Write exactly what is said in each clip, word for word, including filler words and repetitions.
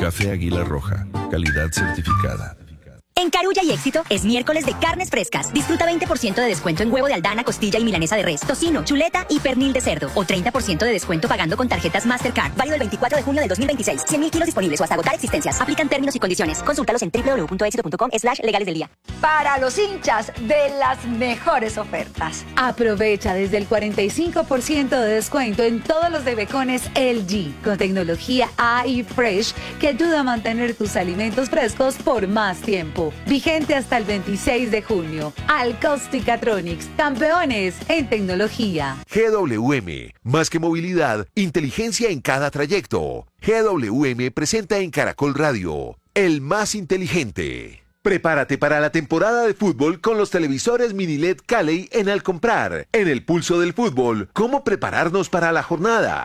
Café Águila Roja, calidad certificada. En Carulla y Éxito es miércoles de carnes frescas. Disfruta veinte por ciento de descuento en huevo de aldana, costilla y milanesa de res, tocino, chuleta y pernil de cerdo. O treinta por ciento de descuento pagando con tarjetas Mastercard. Válido el veinticuatro de junio del dos mil veintiséis. cien mil kilos disponibles o hasta agotar existencias. Aplican términos y condiciones. Consúltalos en doble u doble u doble u punto éxito punto com slash legales del día. Para los hinchas de las mejores ofertas. Aprovecha desde el cuarenta y cinco por ciento de descuento en todos los de becones L G con tecnología A I Fresh que ayuda a mantener tus alimentos frescos por más tiempo. Vigente hasta el veintiséis de junio. Alcausticatronics, campeones en tecnología. G W M, más que movilidad, inteligencia en cada trayecto. G W M presenta en Caracol Radio, el más inteligente. Prepárate para la temporada de fútbol con los televisores mini L E D Calley en Al Comprar. En el pulso del fútbol, ¿cómo prepararnos para la jornada?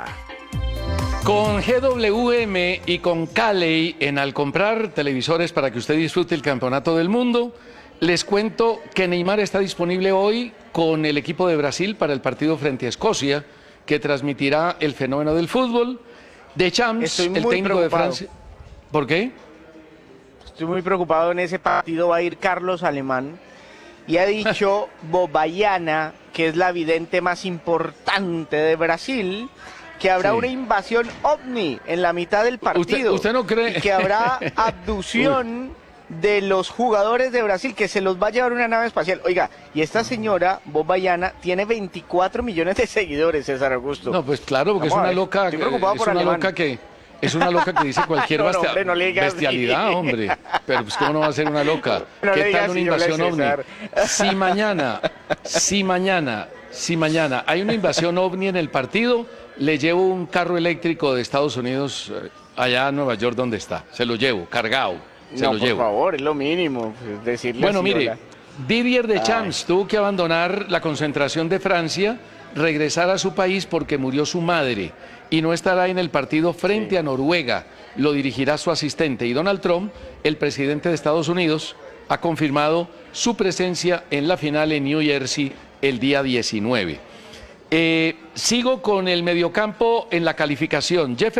Con G W M y con Calley en Al Comprar televisores para que usted disfrute el campeonato del mundo, les cuento que Neymar está disponible hoy con el equipo de Brasil para el partido frente a Escocia, que transmitirá el fenómeno del fútbol. Deschamps, el técnico preocupado. de Francia. ¿Por qué? Estoy muy preocupado. En ese partido va a ir Carlos Alemán y ha dicho Bobayana, que es la vidente más importante de Brasil, que habrá sí. una invasión ovni en la mitad del partido. ¿Usted, usted no cree? Y que habrá abducción de los jugadores de Brasil, que se los va a llevar una nave espacial. Oiga, y esta señora, Bobayana, tiene veinticuatro millones de seguidores, César Augusto. No, pues claro, porque Vamos es una loca. Estoy preocupado es por una Alemán. loca que es una loca que dice cualquier no, no, bestia, hombre, no le digas bestialidad, así. hombre. Pero pues cómo no va a ser una loca. No ¿Qué tal así, una invasión ovni? César. Si mañana, si mañana, si mañana hay una invasión ovni en el partido, le llevo un carro eléctrico de Estados Unidos allá a Nueva York donde está. Se lo llevo, cargado. Se no, lo por llevo. favor, es lo mínimo. Decirle bueno, así, mire, hola. Didier Deschamps Ay. tuvo que abandonar la concentración de Francia, regresar a su país porque murió su madre y no estará en el partido frente sí. a Noruega. Lo dirigirá su asistente. Y Donald Trump, el presidente de Estados Unidos, ha confirmado su presencia en la final en New Jersey el día diecinueve. Eh, sigo con el mediocampo en la calificación. Jeff